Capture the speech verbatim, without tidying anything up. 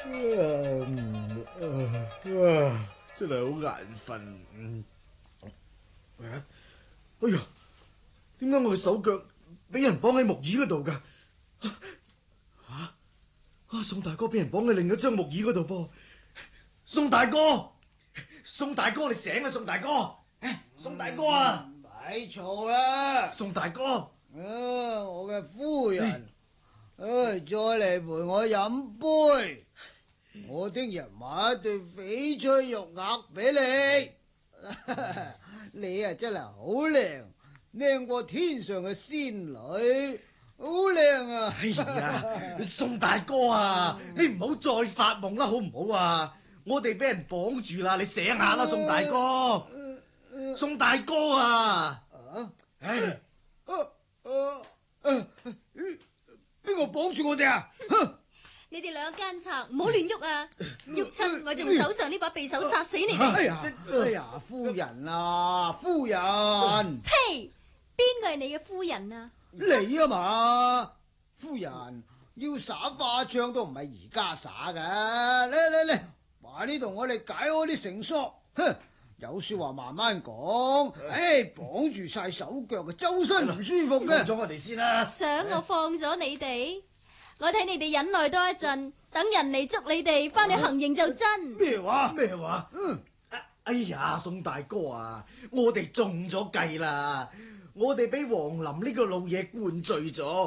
真係好眼瞓。哎呀，點解我嘅手腳俾人綁喺木椅嗰度噶？吓啊！宋大哥俾人綁喺另一張木椅嗰度噃。宋大哥，宋大哥，你醒啦！宋大哥，宋大哥啊！ 咪嘈啦！ 宋大哥， 啊，我嘅夫人，唉，再嚟陪我飲杯。我聽日買一對翡翠玉鈪俾你，你啊真係好靚，靚過天上嘅仙女，好靚啊！ 哎呀，宋大哥啊，你唔好再發夢啦，好唔好啊？我哋俾人綁住啦，你醒下啦，宋大哥，宋大哥啊！唉， 邊個綁住我哋啊？ 你哋兩個奸賊，唔好亂喐啊！喐親我就用手上呢把匕首殺死你哋！ 哎呀，哎呀，夫人啊，夫人！ 呸！邊個係你嘅夫人啊？ 你啊嘛，夫人要耍花槍都唔係而家耍㗎。嚟嚟嚟，話呢度我哋解開啲繩索。哼，有說話慢慢講。唉，綁住晒手腳嘅，周身唔舒服嘅。 放咗我哋先啦。 想我放咗你哋？我睇你哋忍耐多一陣，等人嚟捉你哋，翻去行刑就真。 咩話？咩話？嗯，哎呀，宋大哥啊，我哋中咗計啦！我哋俾王林呢個老嘢灌醉咗。